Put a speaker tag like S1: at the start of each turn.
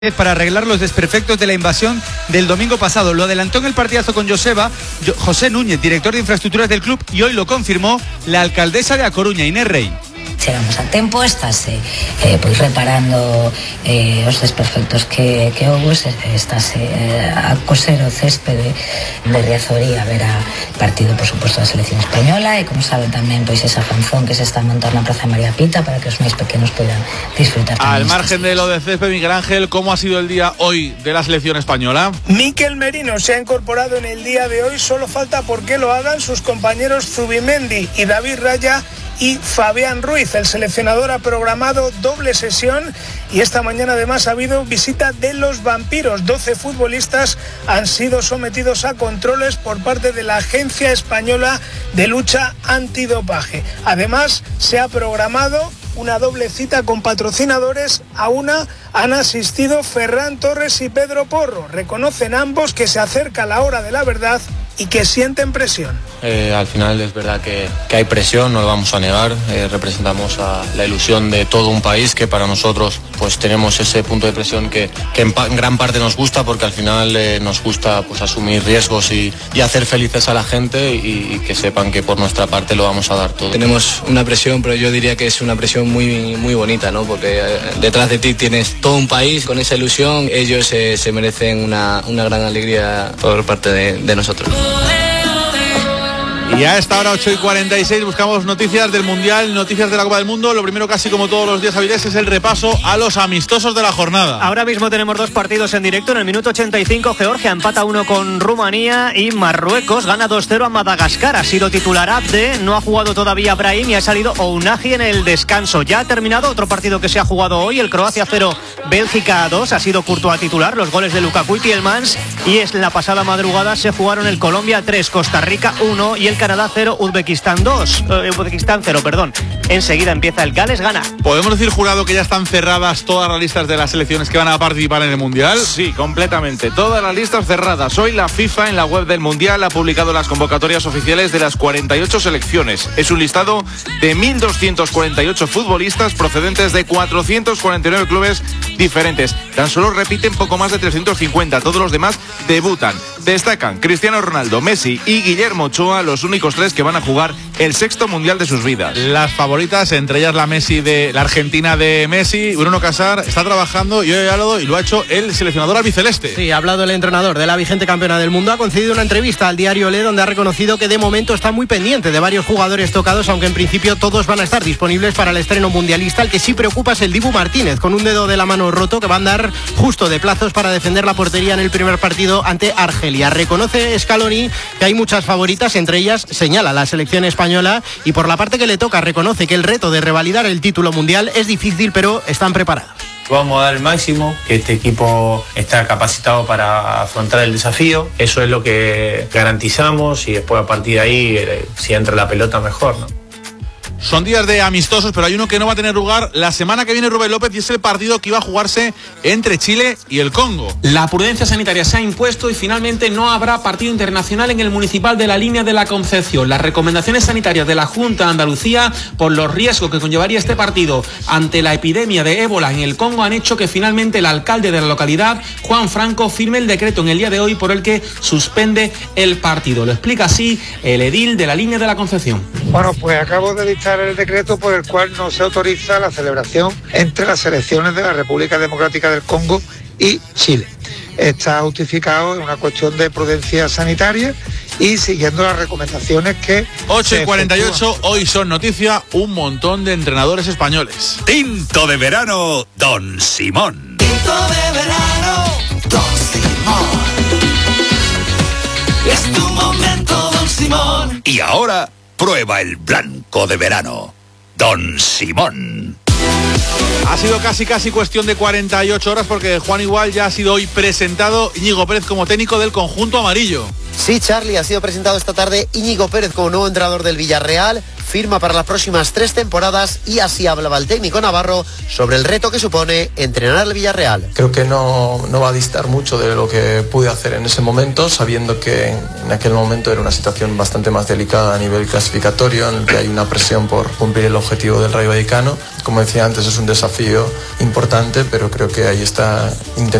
S1: para arreglar los desperfectos de la invasión del domingo pasado. Lo adelantó en el partidazo con José Núñez, director de infraestructuras del club, y hoy lo confirmó la alcaldesa de A Coruña, Inés Rey.
S2: Chegamos a tempo, estáse pois reparando os desperfectos que houve, estáse a coser o céspede de Riazorí a ver a partido, por suposto, da selección española, e como saben tamén pois esa fanzón que se está montando na Praza María Pita para que os máis pequenos poidan disfrutar.
S3: Al margen de lo de césped, Miguel Ángel, ¿cómo ha sido el día hoy de la selección española?
S4: Mikel Merino se ha incorporado en el día de hoy, solo falta por que lo hagan sus compañeros Zubimendi y David Raya y Fabián Ruiz. El seleccionador ha programado doble sesión y esta mañana además ha habido visita de los vampiros. 12 futbolistas han sido sometidos a controles por parte de la Agencia Española de Lucha Antidopaje. Además, se ha programado una doble cita con patrocinadores. A una han asistido Ferran Torres y Pedro Porro. Reconocen ambos que se acerca la hora de la verdad y que sienten presión.
S5: Al final es verdad que hay presión, no lo vamos a negar. Representamos a la ilusión de todo un país, que para nosotros pues tenemos ese punto de presión que en gran parte nos gusta, porque al final nos gusta pues asumir riesgos y hacer felices a la gente, y que sepan que por nuestra parte lo vamos a dar todo.
S6: Tenemos una presión, pero yo diría que es una presión muy, muy bonita, ¿no? Porque detrás de ti tienes todo un país con esa ilusión. Ellos se merecen una gran alegría por parte de nosotros.
S3: Y a esta hora, 8:46, buscamos noticias del Mundial, noticias de la Copa del Mundo. Lo primero, casi como todos los días hábiles, es el repaso a los amistosos de la jornada.
S7: Ahora mismo tenemos dos partidos en directo. En el minuto 85, Georgia empata 1 con Rumanía y Marruecos gana 2-0 a Madagascar. Ha sido titular Abde, no ha jugado todavía Brahim y ha salido Ounahi en el descanso. Ya ha terminado otro partido que se ha jugado hoy, el Croacia 0, Bélgica 2. Ha sido Courtois titular, los goles de Lukaku y Tielemans. Y la pasada madrugada se jugaron el Colombia 3, Costa Rica 1 y el Canadá 0, Uzbekistán 0, perdón. Enseguida empieza el Gales-Ghana.
S3: ¿Podemos decir, jurado, que ya están cerradas todas las listas de las selecciones que van a participar en el Mundial?
S8: Sí, completamente. Todas las listas cerradas. Hoy la FIFA en la web del Mundial ha publicado las convocatorias oficiales de las 48 selecciones. Es un listado de 1.248 futbolistas procedentes de 449 clubes diferentes. Tan solo repiten poco más de 350. Todos los demás debutan. Destacan Cristiano Ronaldo, Messi y Guillermo Ochoa, los únicos tres que van a jugar el 6º Mundial de sus vidas.
S3: Las favoritas, entre ellas la Argentina de Messi. Bruno Casar está trabajando y lo ha hecho el seleccionador albiceleste.
S9: Sí, ha hablado el entrenador de la vigente campeona del mundo. Ha concedido una entrevista al diario Le, donde ha reconocido que de momento está muy pendiente de varios jugadores tocados, aunque en principio todos van a estar disponibles para el estreno mundialista. El que sí preocupa es el Dibu Martínez, con un dedo de la mano roto, que va a andar justo de plazos para defender la portería en el primer partido ante Argelia. Reconoce Scaloni que hay muchas favoritas, entre ellas señala la selección española, y por la parte que le toca reconoce que el reto de revalidar el título mundial es difícil, pero están preparados.
S10: Vamos a dar el máximo, que este equipo está capacitado para afrontar el desafío. Eso es lo que garantizamos, y después a partir de ahí, si entra la pelota, mejor, ¿no?
S3: Son días de amistosos, pero hay uno que no va a tener lugar la semana que viene, Rubén López, y es el partido que iba a jugarse entre Chile y el Congo.
S11: La prudencia sanitaria se ha impuesto y finalmente no habrá partido internacional en el municipal de la Línea de la Concepción. Las recomendaciones sanitarias de la Junta de Andalucía por los riesgos que conllevaría este partido ante la epidemia de ébola en el Congo han hecho que finalmente el alcalde de la localidad, Juan Franco, firme el decreto en el día de hoy por el que suspende el partido. Lo explica así el edil de la Línea de la Concepción.
S12: Bueno, pues acabo de dictar el decreto por el cual no se autoriza la celebración entre las selecciones de la República Democrática del Congo y Chile. Está justificado en una cuestión de prudencia sanitaria y siguiendo las recomendaciones que...
S3: 8:48, hoy son noticia un montón de entrenadores españoles.
S13: Tinto de verano, Don Simón.
S14: Tinto de verano, Don Simón. Es tu momento, Don Simón.
S13: Y ahora prueba el blanco de verano, Don Simón.
S3: Ha sido casi cuestión de 48 horas, porque Juan Igual ya ha sido hoy presentado Íñigo Pérez como técnico del conjunto amarillo.
S15: Sí, Charlie, ha sido presentado esta tarde Íñigo Pérez como nuevo entrenador del Villarreal. firma para las próximas 3 temporadas y así hablaba el técnico navarro sobre el reto que supone entrenar al Villarreal.
S16: Creo que no va a distar mucho de lo que pude hacer en ese momento, sabiendo que en aquel momento era una situación bastante más delicada a nivel clasificatorio, en el que hay una presión por cumplir el objetivo del Rayo Vallecano. Como decía antes, es un desafío importante, pero creo que ahí está